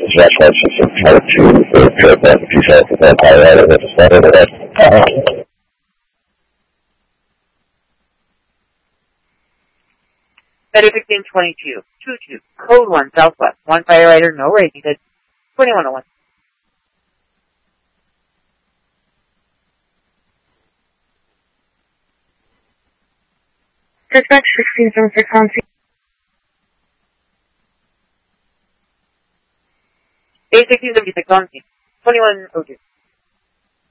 Dispatch 566 for trip at 274 Colorado with a starter with that. Better 1522, 22, code 1, Southwest, 1 firefighter, no rating, 2101. Dispatch 1676 on scene. 1676 on scene, 2102.